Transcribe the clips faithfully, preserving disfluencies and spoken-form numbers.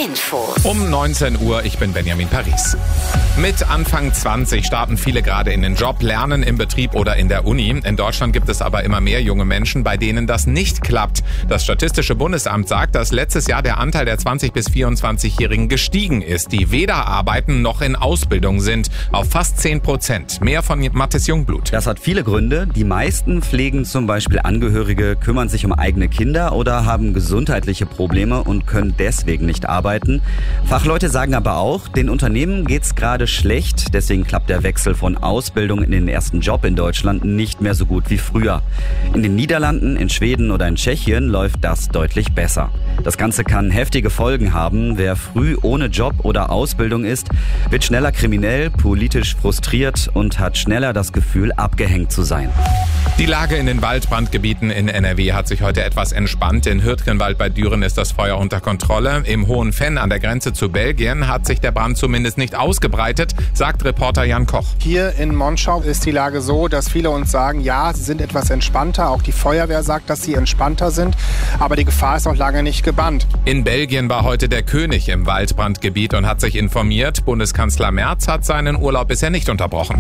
Infos. Um neunzehn Uhr, ich bin Benjamin Paris. Mit Anfang zwanzig starten viele gerade in den Job, lernen im Betrieb oder in der Uni. In Deutschland gibt es aber immer mehr junge Menschen, bei denen das nicht klappt. Das Statistische Bundesamt sagt, dass letztes Jahr der Anteil der zwanzig- bis vierundzwanzigjährigen gestiegen ist, die weder arbeiten noch in Ausbildung sind, auf fast zehn Prozent. Mehr von Mathis Jungblut. Das hat viele Gründe. Die meisten pflegen zum Beispiel Angehörige, kümmern sich um eigene Kinder oder haben gesundheitliche Probleme und können deswegen nicht arbeiten. Fachleute sagen aber auch, den Unternehmen geht's gerade schlecht. Deswegen klappt der Wechsel von Ausbildung in den ersten Job in Deutschland nicht mehr so gut wie früher. In den Niederlanden, in Schweden oder in Tschechien läuft das deutlich besser. Das Ganze kann heftige Folgen haben. Wer früh ohne Job oder Ausbildung ist, wird schneller kriminell, politisch frustriert und hat schneller das Gefühl, abgehängt zu sein. Die Lage in den Waldbrandgebieten in N R W hat sich heute etwas entspannt. In Hürtgenwald bei Düren ist das Feuer unter Kontrolle. Im Hohen Venn an der Grenze zu Belgien hat sich der Brand zumindest nicht ausgebreitet, sagt Reporter Jan Koch. Hier in Monschau ist die Lage so, dass viele uns sagen, ja, sie sind etwas entspannter. Auch die Feuerwehr sagt, dass sie entspannter sind. Aber die Gefahr ist noch lange nicht gebannt. In Belgien war heute der König im Waldbrandgebiet und hat sich informiert. Bundeskanzler Merz hat seinen Urlaub bisher nicht unterbrochen.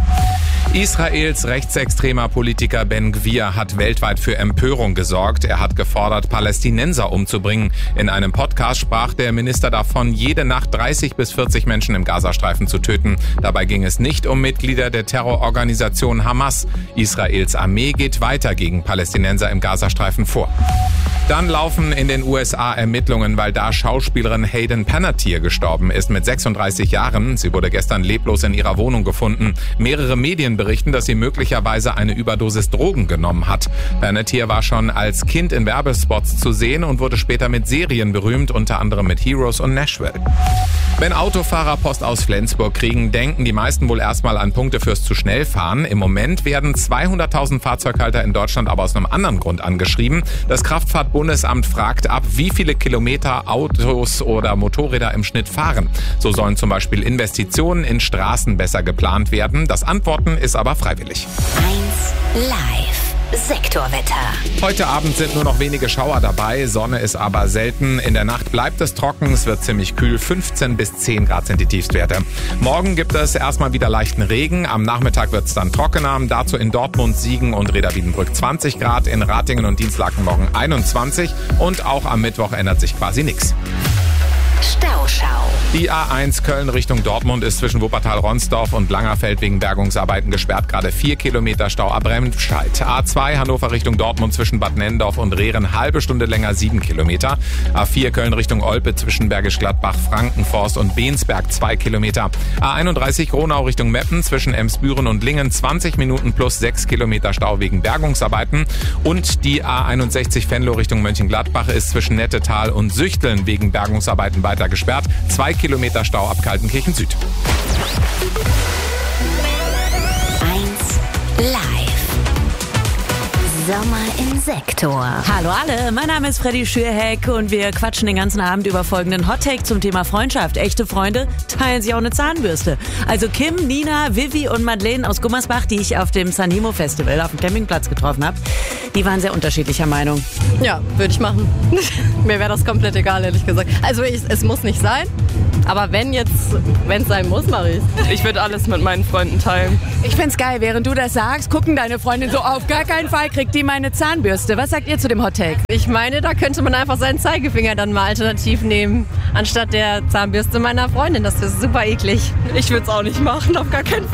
Israels rechtsextremer Politiker Ben Gvir hat weltweit für Empörung gesorgt. Er hat gefordert, Palästinenser umzubringen. In einem Podcast sprach der Minister davon, jede Nacht dreißig bis vierzig Menschen im Gazastreifen zu töten. Dabei ging es nicht um Mitglieder der Terrororganisation Hamas. Israels Armee geht weiter gegen Palästinenser im Gazastreifen vor. Dann laufen in den U S A Ermittlungen, weil da Schauspielerin Hayden Panettiere gestorben ist mit sechsunddreißig Jahren. Sie wurde gestern leblos in ihrer Wohnung gefunden. Mehrere Medien berichten, dass sie möglicherweise eine Überdosis Drogen genommen hat. Panettiere war schon als Kind in Werbespots zu sehen und wurde später mit Serien berühmt, unter anderem mit Heroes und Nashville. Wenn Autofahrer Post aus Flensburg kriegen, denken die meisten wohl erstmal an Punkte fürs zu schnell fahren. Im Moment werden zweihunderttausend Fahrzeughalter in Deutschland aber aus einem anderen Grund angeschrieben. Das Kraftfahrtbundesamt fragt ab, wie viele Kilometer Autos oder Motorräder im Schnitt fahren. So sollen zum Beispiel Investitionen in Straßen besser geplant werden. Das Antworten ist aber freiwillig. eins Live. Sektorwetter. Heute Abend sind nur noch wenige Schauer dabei, Sonne ist aber selten. In der Nacht bleibt es trocken, es wird ziemlich kühl, fünfzehn bis zehn Grad sind die Tiefstwerte. Morgen gibt es erstmal wieder leichten Regen, am Nachmittag wird es dann trockener. Dazu in Dortmund, Siegen und Reda-Wiedenbrück zwanzig Grad, in Ratingen und Dienstlaken morgen einundzwanzig und auch am Mittwoch ändert sich quasi nichts. Stauschau. Die A eins Köln Richtung Dortmund ist zwischen Wuppertal-Ronsdorf und Langerfeld wegen Bergungsarbeiten gesperrt. Gerade vier Kilometer Stau ab Remscheid. A zwei Hannover Richtung Dortmund zwischen Bad Nennendorf und Rehren halbe Stunde länger sieben Kilometer. A vier Köln Richtung Olpe zwischen Bergisch Gladbach, Frankenforst und Bensberg zwei Kilometer. A einunddreißig Gronau Richtung Meppen zwischen Emsbüren und Lingen zwanzig Minuten plus sechs Kilometer Stau wegen Bergungsarbeiten. Und die A einundsechzig Venlo Richtung Mönchengladbach ist zwischen Nettetal und Süchteln wegen Bergungsarbeiten weiter gesperrt. Zwei Kilometer Stau ab Kaltenkirchen Süd. eins Live. Sommer im Sektor. Hallo alle, mein Name ist Freddy Schürheck und wir quatschen den ganzen Abend über folgenden Hottake zum Thema Freundschaft. Echte Freunde teilen sich auch eine Zahnbürste. Also Kim, Nina, Vivi und Madeleine aus Gummersbach, die ich auf dem Sanimo Festival auf dem Campingplatz getroffen habe, die waren sehr unterschiedlicher Meinung. Ja, würde ich machen. Mir wäre das komplett egal, ehrlich gesagt. Also ich, es muss nicht sein, aber wenn jetzt, wenn es sein muss, mache ich es. Ich würde alles mit meinen Freunden teilen. Ich find's geil, während du das sagst, gucken deine Freundin so, auf gar keinen Fall kriegt die meine Zahnbürste. Was sagt ihr zu dem Hottake? Ich meine, da könnte man einfach seinen Zeigefinger dann mal alternativ nehmen, anstatt der Zahnbürste meiner Freundin. Das ist super eklig. Ich würde es auch nicht machen, auf gar keinen Fall.